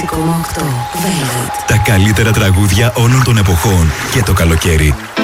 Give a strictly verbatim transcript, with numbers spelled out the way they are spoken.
Τα καλύτερα τραγούδια όλων των εποχών και το καλοκαίρι.